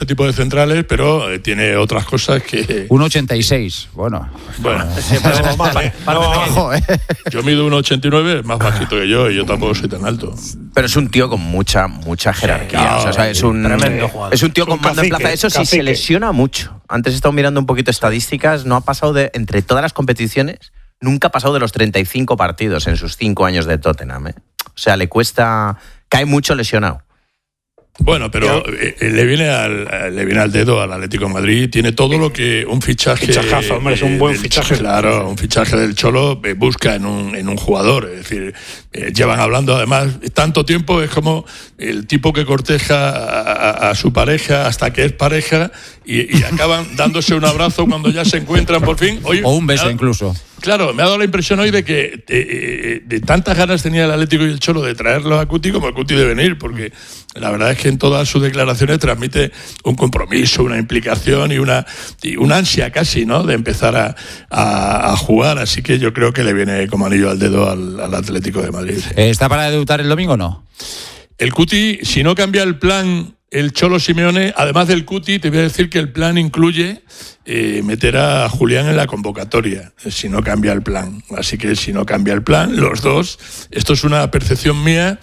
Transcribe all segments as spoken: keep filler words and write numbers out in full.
tipo de centrales, pero eh, tiene otras cosas que... uno ochenta y seis, bueno. Bueno, no, mal, no, eh. Yo mido uno ochenta y nueve, es más bajito que yo, y yo tampoco soy tan alto. Pero es un tío con mucha, mucha jerarquía. Sí, o sea, es un, es un tío es con un mando en cacique, plaza. Eso sí, cacique. se lesiona mucho. Antes he estado mirando un poquito estadísticas, no ha pasado de, entre todas las competiciones, nunca ha pasado de los treinta y cinco partidos en sus cinco años de Tottenham, ¿eh? O sea, le cuesta, cae mucho lesionado. Bueno, pero eh, le viene al le viene al dedo al Atlético de Madrid. Tiene todo lo que un fichaje. Fichajazo, hombre, es un buen del, fichaje. Claro, un fichaje del Cholo eh, busca en un en un jugador. Es decir, eh, llevan hablando además tanto tiempo, es como el tipo que corteja a, a, a su pareja hasta que es pareja y, y acaban dándose un abrazo cuando ya se encuentran por fin. Hoy, O un beso me ha, incluso. Claro, me ha dado la impresión hoy de que eh, de tantas ganas tenía el Atlético y el Cholo de traerlo a Cuti como el Cuti de venir, porque la verdad es que en todas sus declaraciones transmite un compromiso, una implicación y una, y una ansia casi, ¿no?, de empezar a, a, a jugar. Así que yo creo que le viene como anillo al dedo al, al Atlético de Madrid. ¿Está para debutar el domingo o no? El Cuti, si no cambia el plan el Cholo Simeone, además del Cuti, te voy a decir que el plan incluye eh, meter a Julián en la convocatoria, si no cambia el plan. Así que si no cambia el plan, los dos, esto es una percepción mía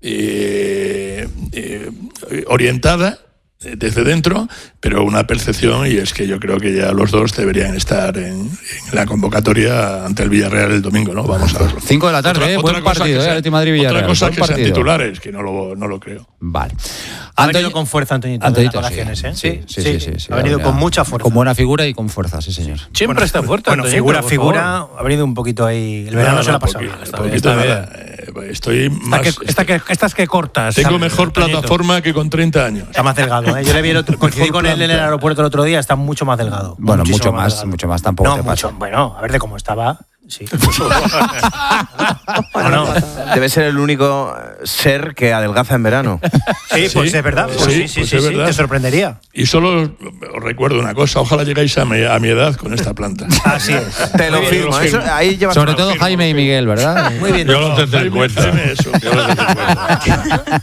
eh, eh, orientada desde dentro, pero una percepción, y es que yo creo que ya los dos deberían estar en, en la convocatoria ante el Villarreal el domingo, ¿no? Vamos a verlo. cinco de la tarde, otra, eh, otra buen cosa partido, que eh, sea, Atlético Madrid Villarreal. Otra cosa buen que sean partido. titulares, que no lo, no lo creo. Vale. Ha venido con fuerza Antoñito en las declaraciones, ¿eh? Sí, sí, sí, sí, sí. Ha venido con mucha fuerza. Con buena figura y con fuerza, sí, señor. Siempre Bueno, está fuerte. bueno, Antoñito, figura, por figura, favor. Ha venido un poquito ahí. El verano No, se no, la ha pasado. poquito, Esta poquito vez. nada. Eh, Estoy más... Esta que, esta que, estas que cortas. Tengo ¿sabes? mejor Antoñito. plataforma que con treinta años. Está más delgado, ¿eh? Yo le vi el otro, coincidí con él en el aeropuerto el otro día, está mucho más delgado. Bueno, Muchísimo mucho más, delgado. mucho más tampoco No, te mucho. pasa. Bueno, a ver de cómo estaba. Sí. Bueno, Debe ser el único ser que adelgaza en verano. sí, pues Sí, es verdad. Pues sí, sí, sí, pues sí, es sí, verdad. te sorprendería. Y solo os recuerdo una cosa, ojalá llegáis a mi, a mi edad con esta planta. Así es. Te lo Muy bien, firmo. lo Eso, firmo. ahí llevas Sobre una- todo Jaime y Miguel, ¿verdad? Muy bien. Yo lo tendré en Jaime, cuenta. Jaime, eso, yo lo tendré en cuenta.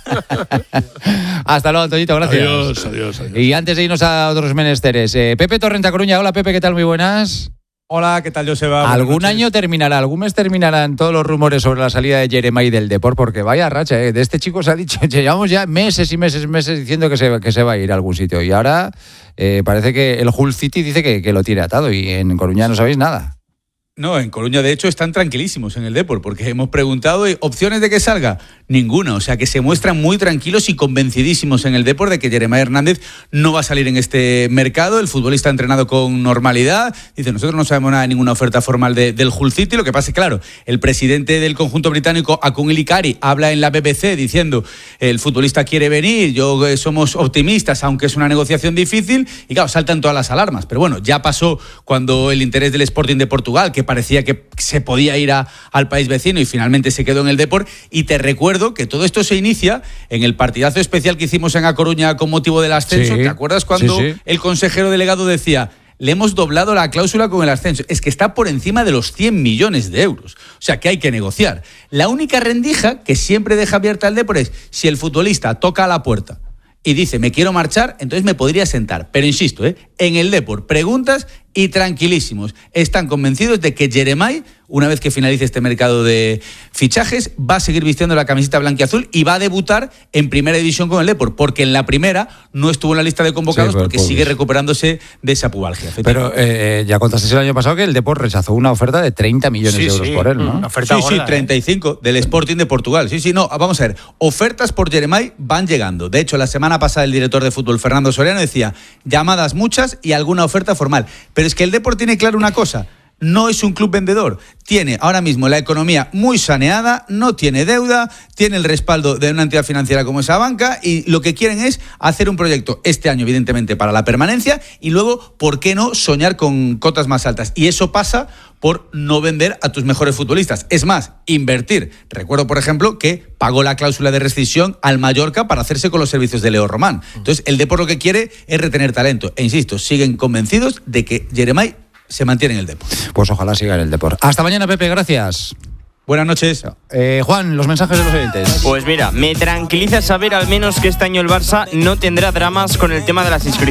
Hasta luego, Antoñito, gracias. Adiós, adiós, adiós. Y antes de irnos a otros menesteres, eh, Pepe Torrenta Coruña. Hola, Pepe, ¿qué tal? Muy buenas. Hola, ¿qué tal, Joseba? ¿Algún año terminará, algún mes terminarán todos los rumores sobre la salida de Jeremai del Depor? Porque vaya racha, ¿eh? De este chico se ha dicho, llevamos ya meses y meses y meses diciendo que se, que se va a ir a algún sitio. Y ahora eh, parece que el Hull City dice que, que lo tiene atado y en Coruña no sabéis nada. No, en Coruña de hecho están tranquilísimos en el Depor, porque hemos preguntado y opciones de que salga, ninguna. O sea que se muestran muy tranquilos y convencidísimos en el Depor de que Jeremai Hernández no va a salir en este mercado. El futbolista ha entrenado con normalidad. Dice, nosotros no sabemos nada de ninguna oferta formal de, del Hull City. Lo que pasa es que, claro, el presidente del conjunto británico, Akun Ilikari, habla en la B B C diciendo, el futbolista quiere venir, yo eh, somos optimistas, aunque es una negociación difícil. Y claro, saltan todas las alarmas. Pero bueno, ya pasó cuando el interés del Sporting de Portugal, que parecía que se podía ir a, al país vecino y finalmente se quedó en el Depor. Y te recuerdo que todo esto se inicia en el partidazo especial que hicimos en A Coruña con motivo del ascenso. Sí, ¿Te acuerdas cuando sí, sí. el consejero delegado decía, le hemos doblado la cláusula con el ascenso? Es que está por encima de los cien millones de euros. O sea que hay que negociar. La única rendija que siempre deja abierta el Depor es si el futbolista toca a la puerta y dice, me quiero marchar, entonces me podría sentar. Pero insisto, ¿eh? En el Depor, preguntas y tranquilísimos. Están convencidos de que Jeremai, una vez que finalice este mercado de fichajes, va a seguir vistiendo la camiseta blanquiazul y va a debutar en primera división con el Depor, porque en la primera no estuvo en la lista de convocados, Sí, pero porque pobres. sigue recuperándose de esa pubalgia. Pero eh, ya contaste el año pasado que el Depor rechazó una oferta de treinta millones Sí, de euros sí. por él, ¿no? Una oferta Sí, sí, gorda, ¿eh? treinta y cinco del Sporting de Portugal. Sí, sí, no, vamos a ver. Ofertas por Jeremai van llegando. De hecho, la semana pasada el director de fútbol, Fernando Soriano, decía llamadas muchas y alguna oferta formal. Pero es que el Depor tiene claro una cosa. No es un club vendedor. Tiene ahora mismo la economía muy saneada, no tiene deuda, tiene el respaldo de una entidad financiera como esa banca y lo que quieren es hacer un proyecto este año, evidentemente, para la permanencia y luego, ¿por qué no soñar con cotas más altas? Y eso pasa por no vender a tus mejores futbolistas. Es más, invertir. Recuerdo, por ejemplo, que pagó la cláusula de rescisión al Mallorca para hacerse con los servicios de Leo Román. Entonces, el Depor lo que quiere es retener talento. E insisto, siguen convencidos de que Jeremai se mantiene en el Depor. Pues ojalá siga en el Depor. Hasta mañana, Pepe, gracias. Buenas noches. Eh, Juan, los mensajes de los oyentes. Pues mira, me tranquiliza saber al menos que este año el Barça no tendrá dramas con el tema de las inscripciones.